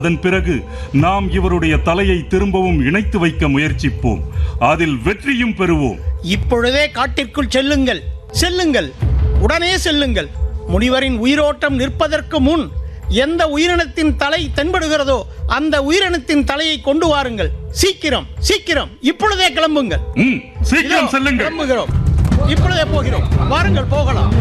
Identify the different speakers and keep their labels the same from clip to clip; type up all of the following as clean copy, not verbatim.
Speaker 1: அதன் பிறகு நாம் இவருடைய தலையை திரும்பவும் இணைத்து வைக்க முயற்சிப்போம். அதில் வெற்றியும் பெறுவோம்.
Speaker 2: இப்பொழுதே காட்டிற்குள் செல்லுங்கள், செல்லுங்கள், உடனே செல்லுங்கள். முனிவரின் உயிரோட்டம் நிற்பதற்கு முன் எந்த உயிரினத்தின் தலை தென்படுகிறதோ அந்த உயிரினத்தின் தலையை கொண்டு வாருங்கள். சீக்கிரம், சீக்கிரம், இப்பொழுதே கிளம்புங்கள்.
Speaker 1: சீக்கிரம் செல்லுங்கள்.
Speaker 2: கிளம்புகிறோம், இப்பொழுதே போகிறோம். வாருங்கள், போகலாம்.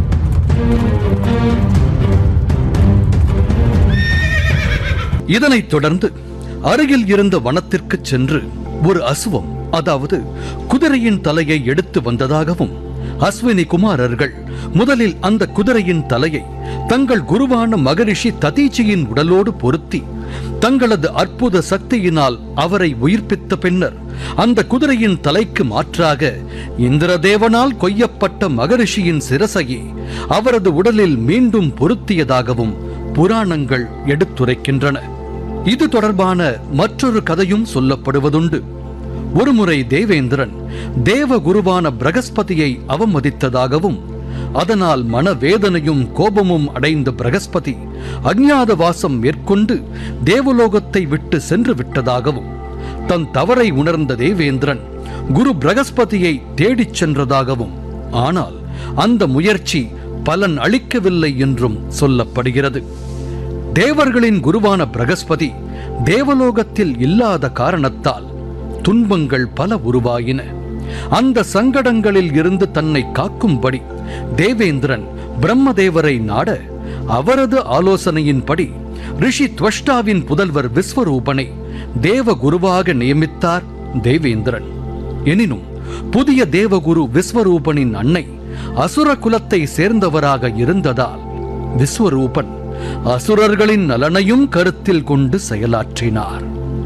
Speaker 3: இதனைத் தொடர்ந்து அருகில் இருந்த வனத்திற்கு சென்று ஒரு அசுவம், அதாவது குதிரையின் தலையை எடுத்து வந்ததாகவும், அஸ்வினி குமாரர்கள் முதலில் அந்த குதிரையின் தலையை தங்கள் குருவான மகரிஷி ததீச்சியின் உடலோடு பொருத்தி தங்களது அற்புத சக்தியினால் அவரை உயிர்ப்பித்த பின்னர் அந்த குதிரையின் தலைக்கு மாற்றாக இந்திரதேவனால் கொய்யப்பட்ட மகரிஷியின் சிரசையை அவரது உடலில் மீண்டும் பொருத்தியதாகவும் புராணங்கள் எடுத்துரைக்கின்றன. இது தொடர்பான மற்றொரு கதையும் சொல்லப்படுவதுண்டு. ஒருமுறை தேவேந்திரன் தேவகுருவான பிரகஸ்பதியை அவமதித்ததாகவும், அதனால் மனவேதனையும் கோபமும் அடைந்த பிரகஸ்பதி அஞ்ஞாத வாசம் மேற்கொண்டு தேவலோகத்தை விட்டு சென்று விட்டதாகவும், தன் தவறை உணர்ந்த தேவேந்திரன் குரு பிரகஸ்பதியை தேடிச் சென்றதாகவும், ஆனால் அந்த முயற்சி பலன் அளிக்கவில்லை என்றும் சொல்லப்படுகிறது. தேவர்களின் குருவான பிரகஸ்பதி தேவலோகத்தில் இல்லாத காரணத்தால் துன்பங்கள் பல உருவாயின. அந்த சங்கடங்களில் இருந்து தன்னை காக்கும்படி தேவேந்திரன் பிரம்மதேவரை நாட, அவரது ஆலோசனையின்படி ரிஷி துவஷ்டாவின் புதல்வர் விஸ்வரூபனை தேவகுருவாக நியமித்தார் தேவேந்திரன். எனினும் புதிய தேவகுரு விஸ்வரூபனின் அன்னை அசுர குலத்தை சேர்ந்தவராக இருந்ததால் விஸ்வரூபன் அசுரர்களின் நலனையும் கருத்தில் கொண்டு செயலாற்றினார்.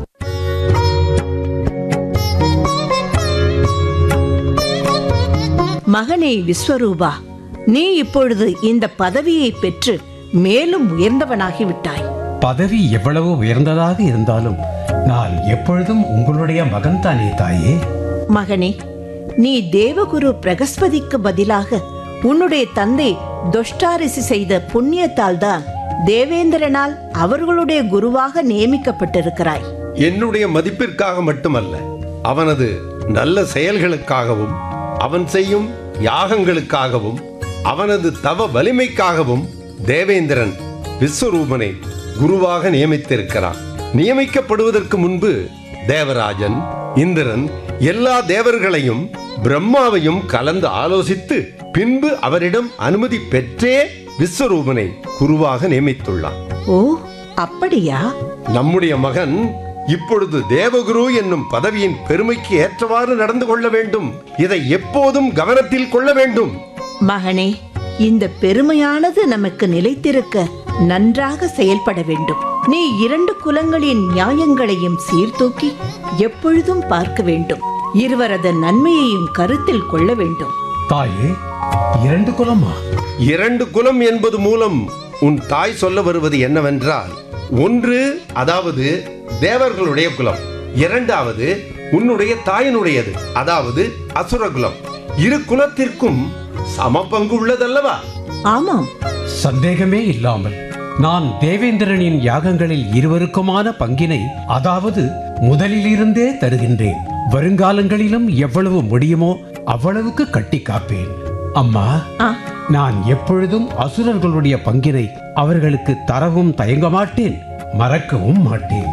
Speaker 4: மகனே விஸ்வரூபா, நீ இப்பொழுது இந்த பதவியை பெற்று மேலும் உயர்ந்தவனாகிவிட்டாய்.
Speaker 5: பதவி எவ்வளவு உயர்ந்ததாக இருந்தாலும் நான் எப்பொழுதும் உங்களுடைய மகன் தானே தாயே.
Speaker 4: மகனே, நீ தேவகுரு பிரகஸ்பதிக்கு பதிலாக உன்னுடைய தந்தை தொஷ்டாரிசி செய்த புண்ணியத்தால் தான் தேவேந்திரனால் அவர்களுடைய குருவாக நியமிக்கப்பட்டிருக்கிறாய்.
Speaker 6: என்னுடைய மதிப்பிற்காக மட்டுமல்ல, அவனது நல்ல செயல்களுக்காகவும் அவன் செய்யும் யாகங்களுக்காகவும் அவனது தவ வலிமைக்காகவும் தேவேந்திரன் விஸ்வரூபனை குருவாக நியமித்திருக்கிறான். நியமிக்கப்படுவதற்கு முன்பு தேவராஜன், இந்திரன் எல்லா தேவர்களையும் பிரம்மாவையும் கலந்து ஆலோசித்து பின்பு அவரிடம் அனுமதி பெற்றே விஸ்வரூபனை குருவாக நியமித்துள்ளான்.
Speaker 4: ஓ, அப்படியா?
Speaker 6: நம்முடைய மகன் இப்பொழுது தேவகுரு என்னும் பதவியின் பெருமைக்கு ஏற்றவாறு நடந்து கொள்ள வேண்டும். இதை எப்போதும் கவனத்தில் கொள்ள வேண்டும்.
Speaker 4: மகனே, இந்த பெருமையானது நமக்கு நிலைத்திருக்க நன்றாக செயல்பட வேண்டும். நீ 2 குலங்களின் நியாயங்களையும் சீர்தூக்கி எப்பொழுதும் பார்க்க வேண்டும். இருவரது நன்மையையும் கருத்தில் கொள்ள வேண்டும்.
Speaker 5: தாயே, 2 குலமா?
Speaker 6: 2 குலம் என்பது மூலம் உன் தாய் சொல்ல வருவது என்னவென்றால், 1 அதாவது தேவர்களுடைய குலம், 2வது உன்னுடைய தாயினுடையது, அதாவது அசுரகுலம். 2 குலத்திற்கும் சம பங்கு உள்ளதல்லவா?
Speaker 4: ஆமாம்,
Speaker 5: சந்தேகமே இல்லாமல் நான் தேவேந்திரனின் யாகங்களில் இருவருக்குமான பங்கினை, அதாவது முதலிலிருந்தே தருகின்றேன். வருங்காலங்களிலும் எவ்வளவு முடியுமோ அவ்வளவுக்கு கட்டி காப்பேன். அம்மா, நான் எப்பொழுதும் அசுரர்களுடைய பங்கினை அவர்களுக்கு தரவும் தயங்க மாட்டேன், மறக்கவும் மாட்டேன்.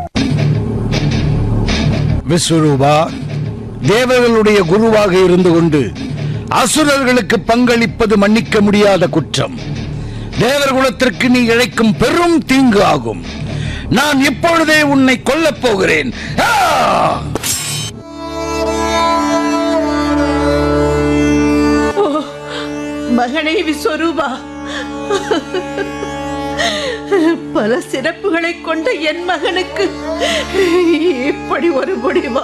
Speaker 7: விஸ்வரூபா, தேவர்களுடைய குருவாக இருந்து கொண்டு அசுரர்களுக்கு பங்களிப்பது மன்னிக்க முடியாத குற்றம். தேவர்குலத்திற்கு நீ இழைக்கும் பெரும் தீங்கு ஆகும். நான் இப்பொழுதே உன்னை கொல்லப் போகிறேன்.
Speaker 4: மகனே விஸ்வரூபா, பல சிறப்புகளை கொண்ட என் மகனுக்கு இப்படி ஒரு முடிவா?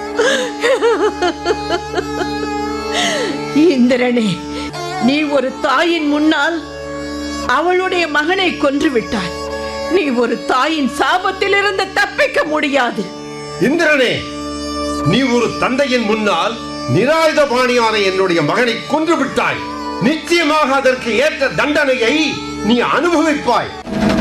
Speaker 4: இந்திரனே, நீ ஒரு தாயின் முன்னால் அவளுடைய மகனை கொன்று விட்டாய். நீ ஒரு தாயின் சாபத்திலிருந்து தப்பிக்க முடியாது.
Speaker 6: இந்திரனே, நீ ஒரு தந்தையின் முன்னால் நிராயுதபாணியான என்னுடைய மகனை கொன்று விட்டாய். நிச்சயமாக அதற்கு ஏற்ற தண்டனையை நீ அனுபவிப்பாய்.